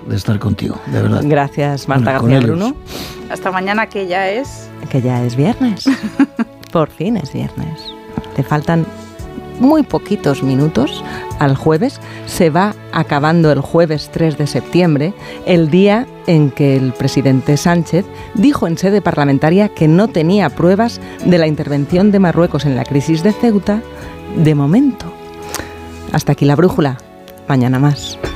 de estar contigo, de verdad. Gracias, Marta García Bruno. Hasta mañana, que ya es... Que ya es viernes. Por fin es viernes. Te faltan muy poquitos minutos al jueves. Se va acabando el jueves 3 de septiembre, el día en que el presidente Sánchez dijo en sede parlamentaria que no tenía pruebas de la intervención de Marruecos en la crisis de Ceuta de momento. Hasta aquí la brújula. Mañana más.